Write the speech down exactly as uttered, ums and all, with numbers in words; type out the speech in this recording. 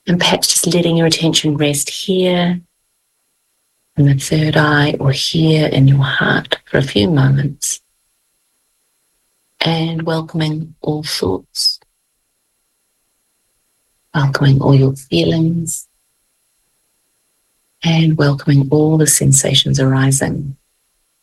And perhaps just letting your attention rest here in the third eye or here in your heart for a few moments. And welcoming all thoughts, welcoming all your feelings, and welcoming all the sensations arising.